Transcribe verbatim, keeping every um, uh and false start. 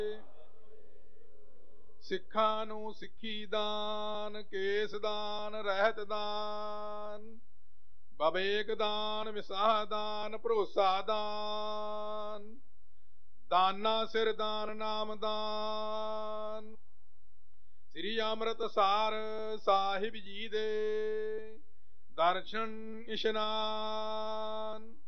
ਸਿੱਖਾਂ ਨੂੰ ਸਿੱਖੀ ਦਾਨ, ਕੇਸ ਦਾਨ, ਰਹਿਤ ਦਾਨ, ਵਿਵੇਕ ਦਾਨ, ਵਿਸਾਹ ਦਾਨ, ਭਰੋਸਾ ਦਾਨ, ਦਾਨਾ ਸਿਰ ਦਾਨ, ਨਾਮ ਦਾਨ। ਸ੍ਰੀ ਅੰਮ੍ਰਿਤਸਰ ਸਾਹਿਬ ਜੀ ਦੇ ਦਰਸ਼ਨ ਇਸ਼ਨਾਨ।